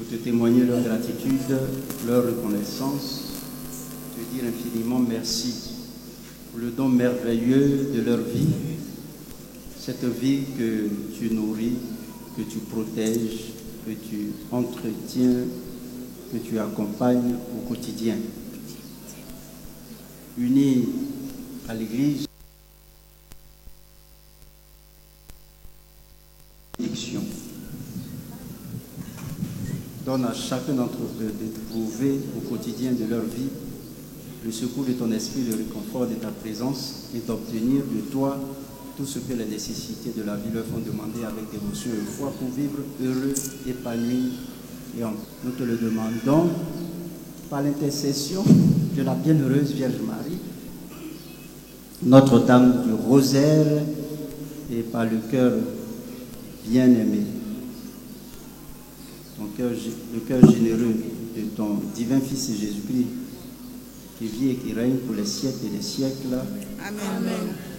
pour te témoigner leur gratitude, leur reconnaissance, te dire infiniment merci pour le don merveilleux de leur vie, cette vie que tu nourris, que tu protèges, que tu entretiens, que tu accompagnes au quotidien. Unis à l'Église, donne à chacun d'entre eux d'éprouver au quotidien de leur vie le secours de ton esprit, le réconfort de ta présence et d'obtenir de toi tout ce que les nécessités de la vie leur font demander avec dévotion et foi pour vivre heureux, épanoui et en paix. Nous te le demandons par l'intercession de la bienheureuse Vierge Marie, Notre-Dame du Rosaire, et par le cœur bien-aimé, le cœur généreux de ton divin Fils Jésus-Christ, qui vit et qui règne pour les siècles et les siècles. Amen.